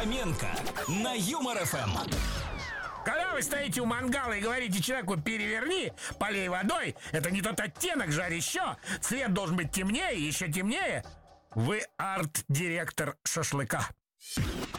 Фоменко на Юмор ФМ. Когда вы стоите у мангала и говорите человеку «переверни», полей водой, это не тот оттенок, жарь еще, цвет должен быть темнее, еще темнее, вы арт-директор шашлыка.